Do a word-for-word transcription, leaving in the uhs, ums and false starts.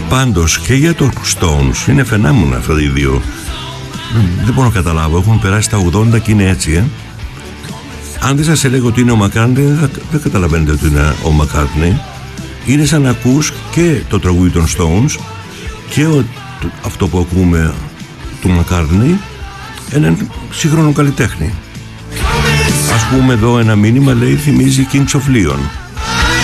Πάντως και για τους Stones είναι φαινάμενα αυτά οι δύο. Δεν μπορώ να καταλάβω, έχουν περάσει τα ογδόντα και είναι έτσι, ε. Αν δεν σας έλεγα ότι είναι ο McCartney, δεν, δεν καταλαβαίνετε ότι είναι ο McCartney. Είναι σαν να ακούς και το τραγούδι των Stones και ο, το, αυτό που ακούμε του McCartney, έναν σύγχρονο καλλιτέχνη. Ας πούμε εδώ ένα μήνυμα, λέει, θυμίζει Kings of Leon.